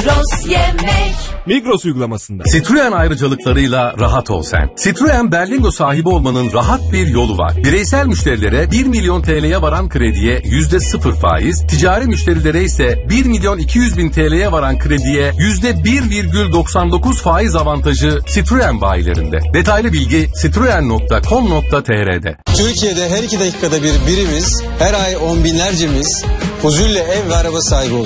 Migros yemek. Migros uygulamasında. Citroen ayrıcalıklarıyla rahat ol sen. Citroen Berlingo sahibi olmanın rahat bir yolu var. Bireysel müşterilere 1 milyon TL'ye varan krediye %0 faiz, ticari müşterilere ise 1 milyon 200 bin TL'ye varan krediye %1,99 faiz avantajı Citroen bayilerinde. Detaylı bilgi citroen.com.tr'de. Türkiye'de her 2 dakikada bir birimiz, her ay on binlercemiz huzurla ev ve araba sahibi oluyor.